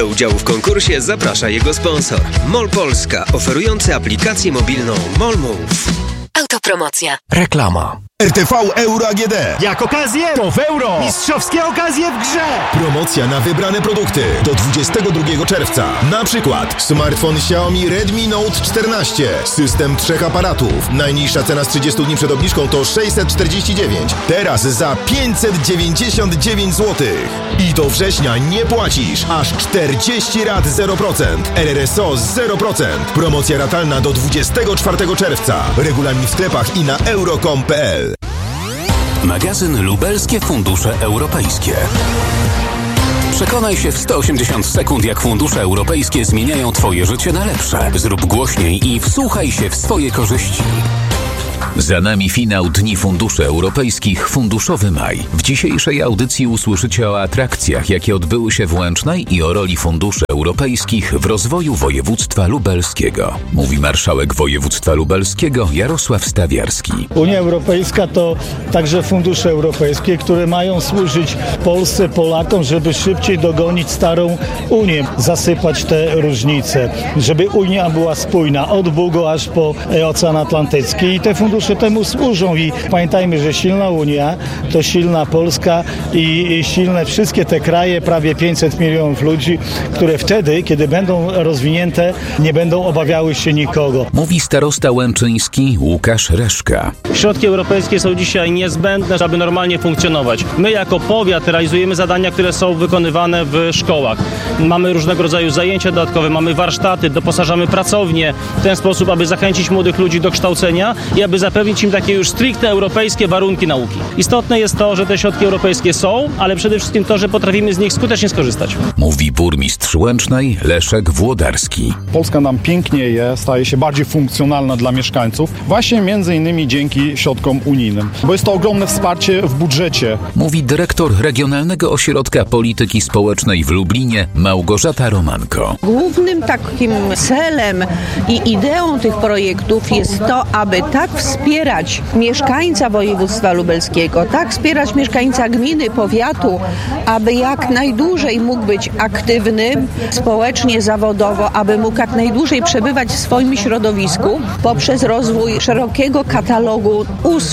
Do udziału w konkursie zaprasza jego sponsor. MOL Polska, oferujący aplikację mobilną MOL Move. Autopromocja. Reklama. RTV Euro AGD. Jak okazję, to w euro. Mistrzowskie okazje w grze. Promocja na wybrane produkty do 22 czerwca. Na przykład smartfon Xiaomi Redmi Note 14. System 3 aparatów. Najniższa cena z 30 dni przed obniżką to 649. Teraz za 599 zł. I do września nie płacisz. Aż 40 rat 0%. RRSO 0%. Promocja ratalna do 24 czerwca. Regulamin w sklepach i na euro.com.pl. Magazyn Lubelskie Fundusze Europejskie. Przekonaj się w 180 sekund, jak fundusze europejskie zmieniają Twoje życie na lepsze. Zrób głośniej i wsłuchaj się w swoje korzyści. Za nami finał Dni Funduszy Europejskich Funduszowy Maj. W dzisiejszej audycji usłyszycie o atrakcjach, jakie odbyły się w Łęcznej i o roli funduszy europejskich w rozwoju województwa lubelskiego. Mówi marszałek województwa lubelskiego Jarosław Stawiarski. Unia Europejska to także fundusze europejskie, które mają służyć Polsce, Polakom, żeby szybciej dogonić starą Unię, zasypać te różnice, żeby Unia była spójna od Bugo aż po Ocean Atlantycki i te fundusze temu służą i pamiętajmy, że silna Unia to silna Polska i silne wszystkie te kraje, prawie 500 milionów ludzi, które wtedy, kiedy będą rozwinięte, nie będą obawiały się nikogo. Mówi starosta łęczyński Łukasz Reszka. Środki europejskie są dzisiaj niezbędne, aby normalnie funkcjonować. My jako powiat realizujemy zadania, które są wykonywane w szkołach. Mamy różnego rodzaju zajęcia dodatkowe, mamy warsztaty, doposażamy pracownie w ten sposób, aby zachęcić młodych ludzi do kształcenia i aby zapewnić im takie już stricte europejskie warunki nauki. Istotne jest to, że te środki europejskie są, ale przede wszystkim to, że potrafimy z nich skutecznie skorzystać. Mówi burmistrz Łęcznej Leszek Włodarski. Polska nam pięknieje, staje się bardziej funkcjonalna dla mieszkańców, właśnie między innymi dzięki środkom unijnym, bo jest to ogromne wsparcie w budżecie. Mówi dyrektor Regionalnego Ośrodka Polityki Społecznej w Lublinie Małgorzata Romanko. Głównym takim celem i ideą tych projektów jest to, aby tak wspierać mieszkańca województwa lubelskiego, tak wspierać mieszkańca gminy, powiatu, aby jak najdłużej mógł być aktywny społecznie, zawodowo, aby mógł jak najdłużej przebywać w swoim środowisku poprzez rozwój szerokiego katalogu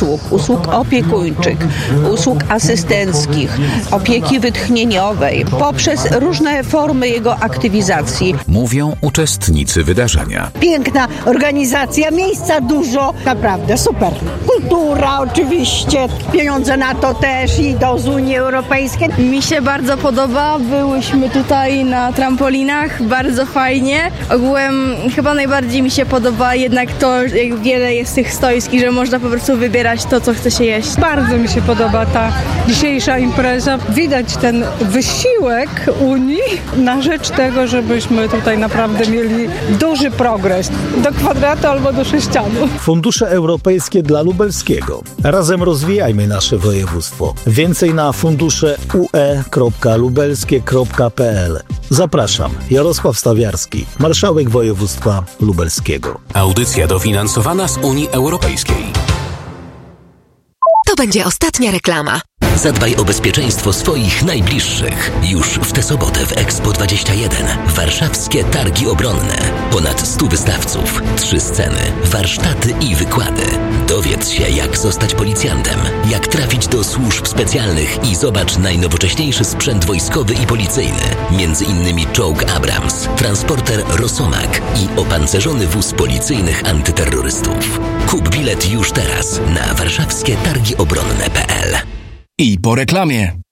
usług opiekuńczych, usług asystenckich, opieki wytchnieniowej, poprzez różne formy jego aktywizacji. Mówią uczestnicy wydarzenia. Piękna organizacja, miejsca dużo, naprawdę super. Kultura oczywiście, pieniądze na to też idą z Unii Europejskiej. Mi się bardzo podoba, byłyśmy tutaj na trampolinach, bardzo fajnie. Ogółem chyba najbardziej mi się podoba jednak to, jak wiele jest tych stoisk i że można po prostu wybierać to, co chce się jeść. Bardzo mi się podoba ta dzisiejsza impreza. Widać ten wysiłek Unii na rzecz tego, żebyśmy tutaj naprawdę mieli duży progres. Do kwadratu albo do sześcianu. Fundusze europejskie dla lubelskiego. Razem rozwijajmy nasze województwo. Więcej na fundusze.ue.lubelskie.pl. Zapraszam, Jarosław Stawiarski, marszałek województwa lubelskiego. Audycja dofinansowana z Unii Europejskiej. To będzie ostatnia reklama. Zadbaj o bezpieczeństwo swoich najbliższych. Już w tę sobotę w Expo 21. Warszawskie Targi Obronne. Ponad 100 wystawców, 3 sceny, warsztaty i wykłady. Dowiedz się, jak zostać policjantem, jak trafić do służb specjalnych i zobacz najnowocześniejszy sprzęt wojskowy i policyjny. Między innymi czołg Abrams, transporter Rosomak i opancerzony wóz policyjnych antyterrorystów. Kup bilet już teraz na warszawskietargiobronne.pl. I po reklamie.